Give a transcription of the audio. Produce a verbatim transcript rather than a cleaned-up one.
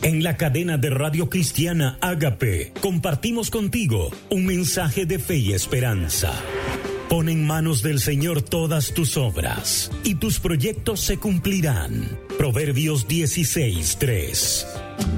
En la cadena de Radio Cristiana Ágape compartimos contigo un mensaje de fe y esperanza. Pon en manos del Señor todas tus obras y tus proyectos se cumplirán. Proverbios dieciséis tres.